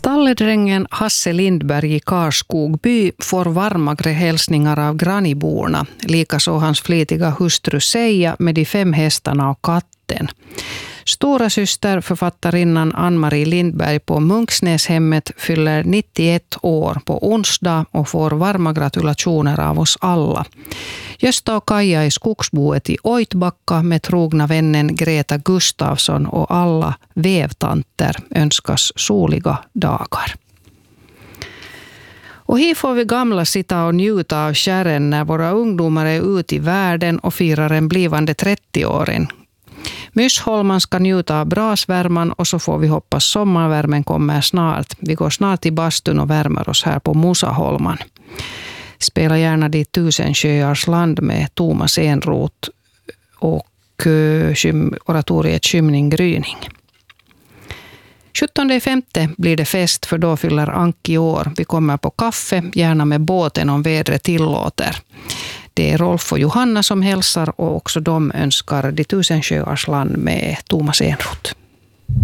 Stalledrängen Hasse Lindberg i Karskogby får varmare hälsningar av granniborna, likaså hans flitiga hustru Seija med de 5 hästarna och katten. Stora syster författarinnan Ann-Marie Lindberg på Munksnäshemmet fyller 91 år på onsdag och får varma gratulationer av oss alla. Gösta och Kaja i skogsboet i Oitbacka med trogna vännen Greta Gustafsson och alla vävtanter önskas soliga dagar. Och här får vi gamla sitta och njuta av kärren när våra ungdomar är ute i världen och firar en blivande 30-åring. Myssholman ska njuta av brasvärman och så får vi hoppas sommarvärmen kommer snart. Vi går snart i bastun och värmer oss här på Musaholman. Spela gärna dit 1000 sjöars land med Thomas Enroth och oratoriet Skymning Gryning. 17.5 blir det fest för då fyller Anki år. Vi kommer på kaffe, gärna med båten om vädret tillåter. Det är Rolf och Johanna som hälsar och också de önskar de 1000 sjöars land med Thomas Enroth.